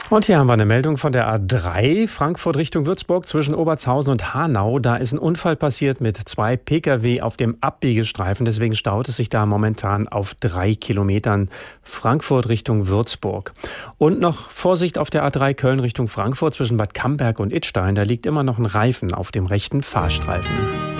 Und hier haben wir eine Meldung von der A3 Frankfurt Richtung Würzburg zwischen Obertshausen und Hanau. Da ist ein Unfall passiert mit 2 Pkw auf dem Abbiegestreifen. Deswegen staut es sich da momentan auf 3 Kilometern Frankfurt Richtung Würzburg. Und noch Vorsicht auf der A3 Köln Richtung Frankfurt zwischen Bad Camberg und Idstein. Da liegt immer noch ein Reifen auf dem rechten Fahrstreifen.